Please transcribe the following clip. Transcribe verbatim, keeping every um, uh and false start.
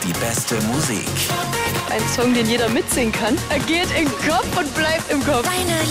die beste Musik. Ein Song, den jeder mitsingen kann. Er geht in den Kopf und bleibt im Kopf. Deine